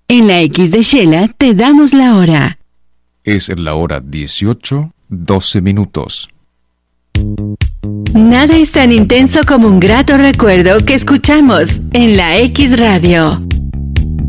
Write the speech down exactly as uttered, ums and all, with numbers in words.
En la X de Shela te damos la hora. Es la hora dieciocho, doce minutos. Nada es tan intenso como un grato recuerdo que escuchamos en la X Radio.